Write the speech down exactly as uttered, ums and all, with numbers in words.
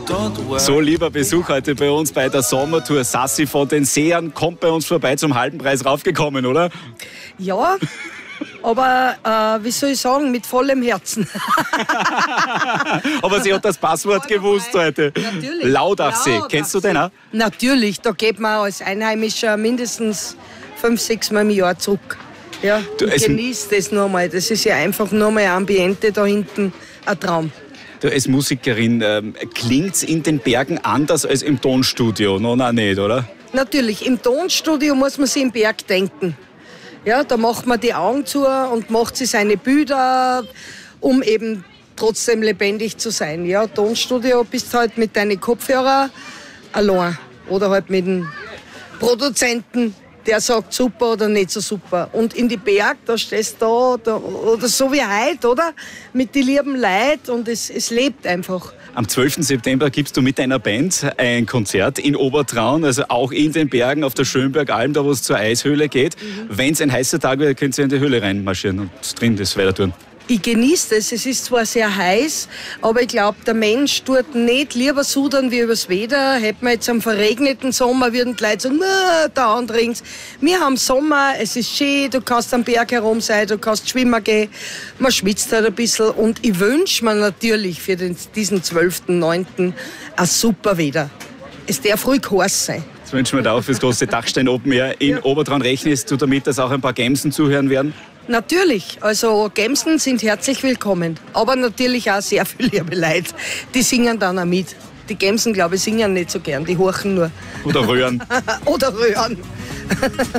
So, lieber Besuch heute bei uns bei der Sommertour. Sassi von den Sehern kommt bei uns vorbei, zum halben Preis raufgekommen, oder? Ja, aber äh, wie soll ich sagen, mit vollem Herzen. Aber sie hat das Passwort gewusst heute. Natürlich. Laudachsee. Laudachsee. Kennst du den auch? Natürlich, da geht man als Einheimischer mindestens fünf, sechs Mal im Jahr zurück. Ja, Du, und es- genießt das nochmal. Das ist ja einfach nochmal ein Ambiente da hinten, ein Traum. Du, als Musikerin, ähm, klingt's in den Bergen anders als im Tonstudio? No, nein, nicht, oder? Natürlich, im Tonstudio muss man sich im Berg denken. Ja, da macht man die Augen zu und macht sich seine Bilder, um eben trotzdem lebendig zu sein. Ja, Tonstudio bist halt mit deinen Kopfhörern allein oder halt mit dem Produzenten, der sagt super oder nicht so super. Und in die Berg, da stehst du da, da oder so wie heute, oder? Mit den lieben Leuten und es, es lebt einfach. Am zwölften September gibst du mit deiner Band ein Konzert in Obertraun, also auch in den Bergen auf der Schönbergalm, da wo es zur Eishöhle geht. Mhm. Wenn es ein heißer Tag wird, könnt ihr in die Höhle reinmarschieren und drin das weiter tun. Ich genieße es. Es ist zwar sehr heiß, aber ich glaube, der Mensch tut nicht lieber sudern wie übers Wetter. Hätten wir jetzt einen verregneten Sommer, würden die Leute sagen, na, da andringt's. Wir haben Sommer, es ist schön, du kannst am Berg herum sein, du kannst schwimmen gehen. Man schwitzt halt ein bisschen und ich wünsche mir natürlich für den, diesen zwölften neunten ein super Wetter. Es darf ruhig heiß sein. Das wünschen wir dir auch fürs große Dachstein Open Air in ja. Obertraun. Rechnest du damit, dass auch ein paar Gemsen zuhören werden? Natürlich, also Gemsen sind herzlich willkommen, aber natürlich auch sehr viele liebe Leute, die singen dann auch mit. Die Gemsen, glaube ich, singen nicht so gern, die horchen nur. Oder rühren. Oder rühren.